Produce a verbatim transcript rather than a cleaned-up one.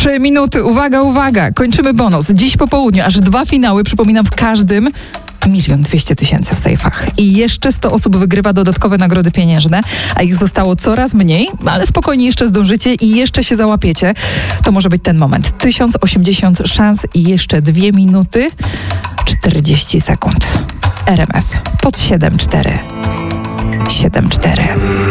Trzy minuty, uwaga, uwaga, kończymy bonus. Dziś po południu aż dwa finały, przypominam, w każdym milion dwieście tysięcy w sejfach. I jeszcze sto osób wygrywa dodatkowe nagrody pieniężne, a ich zostało coraz mniej, ale spokojnie jeszcze zdążycie i jeszcze się załapiecie. To może być ten moment. tysiąc osiemdziesiąt szans i jeszcze dwie minuty, czterdzieści sekund. R M F pod siedem cztery siedem cztery.